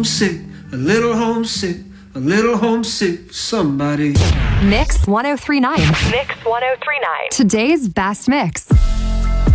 homesick, a little homesick, a little homesick for somebody. Mix 1039. Mix 1039. Today's best mix.